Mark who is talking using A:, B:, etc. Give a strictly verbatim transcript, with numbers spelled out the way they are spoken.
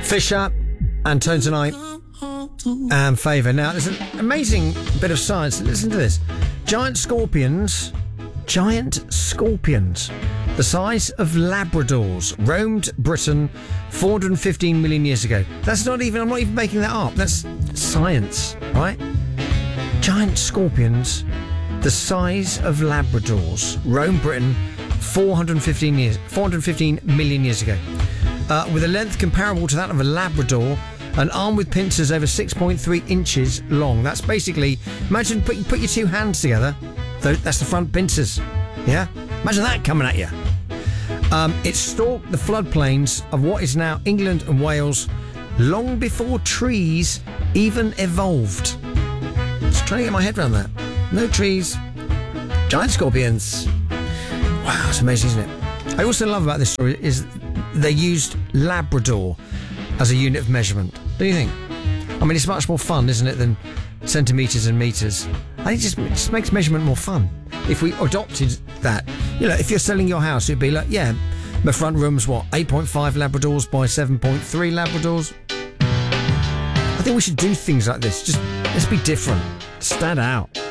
A: Fisher and Tones and I and Favour. Now, there's an amazing bit of science. Listen to this. Giant scorpions, giant scorpions, the size of Labradors, roamed Britain four hundred fifteen million years ago. That's not even, I'm not even making that up. That's science, right? Giant scorpions, the size of Labradors, roamed Britain four hundred fifteen years, four hundred fifteen million years ago. Uh, with a length comparable to that of a Labrador, an arm with pincers over six point three inches long. That's basically, imagine put, put your two hands together. That's the front pincers. Yeah? Imagine that coming at you. Um, it stalked the floodplains of what is now England and Wales long before trees even evolved. Just trying to get my head around that. No trees. Giant scorpions. Wow, it's amazing, isn't it? I also love about this story is they used Labrador as a unit of measurement. Don't you think? I mean, it's much more fun, isn't it, than centimetres and metres. I think it just, it just makes measurement more fun. If we adopted that, you know, if you're selling your house, it'd be like, yeah, the front room's what, eight point five Labradors by seven point three Labradors? I think we should do things like this. Just, let's be different. Stand out.